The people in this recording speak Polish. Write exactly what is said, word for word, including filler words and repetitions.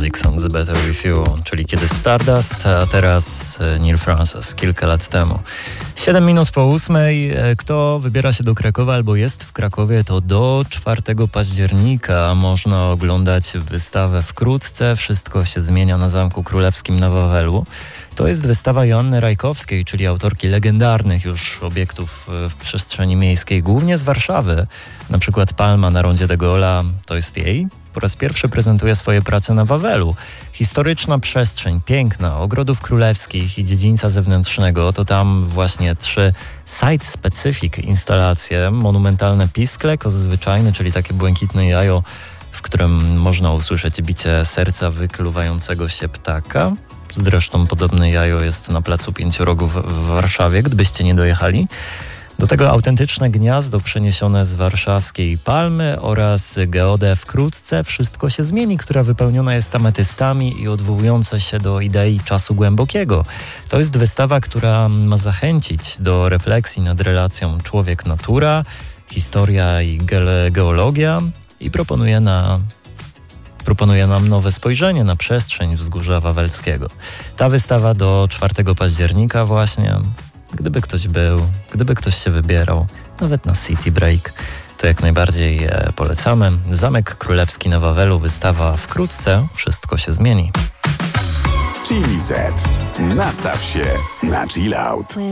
Music Songs Better With You, czyli kiedy Stardust, a teraz Neil Francis, kilka lat temu. Siedem minut po ósmej. Kto wybiera się do Krakowa albo jest w Krakowie, to do czwartego października można oglądać wystawę Wkrótce. Wszystko się zmienia na Zamku Królewskim na Wawelu. To jest wystawa Joanny Rajkowskiej, czyli autorki legendarnych już obiektów w przestrzeni miejskiej, głównie z Warszawy. Na przykład Palma na rondzie de Gaulle'a to jest jej. Po raz pierwszy prezentuje swoje prace na Wawelu. Historyczna przestrzeń, piękna, ogrodów królewskich i dziedzińca zewnętrznego. To tam właśnie trzy site-specific instalacje. Monumentalne piskle, koz zwyczajny, czyli takie błękitne jajo, w którym można usłyszeć bicie serca wykluwającego się ptaka. Zresztą podobne jajo jest na Placu Pięciu Rogów w Warszawie, gdybyście nie dojechali. Do tego autentyczne gniazdo przeniesione z warszawskiej Palmy oraz geodę Wkrótce Wszystko się zmieni, która wypełniona jest ametystami i odwołująca się do idei czasu głębokiego. To jest wystawa, która ma zachęcić do refleksji nad relacją człowiek-natura, historia i ge- geologia i proponuje na... proponuje nam nowe spojrzenie na przestrzeń Wzgórza Wawelskiego. Ta wystawa do czwartego października właśnie. Gdyby ktoś był, gdyby ktoś się wybierał, nawet na City Break, to jak najbardziej e, polecamy. Zamek Królewski na Wawelu, wystawa Wkrótce, Wszystko się zmieni. Chili Z. Nastaw się na chill out.